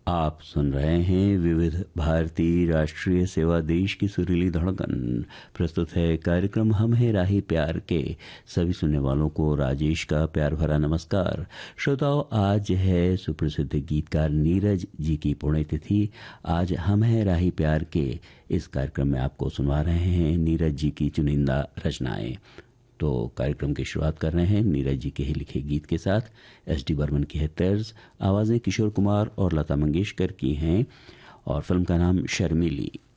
आप सुन रहे हैं विविध भारती राष्ट्रीय सेवा देश की सुरीली धड़कन। प्रस्तुत है कार्यक्रम हम हैं राही प्यार के। सभी सुनने वालों को राजेश का प्यार भरा नमस्कार। श्रोताओं, आज है सुप्रसिद्ध गीतकार नीरज जी की पुण्यतिथि। आज हम हैं राही प्यार के इस कार्यक्रम में आपको सुनवा रहे हैं नीरज जी की चुनिंदा रचनाएं। तो कार्यक्रम की शुरुआत कर रहे हैं नीरज जी के ही लिखे गीत के साथ। एस.डी. बर्मन की है तर्ज, आवाजें किशोर कुमार और लता मंगेशकर की हैं और फिल्म का नाम शर्मीली।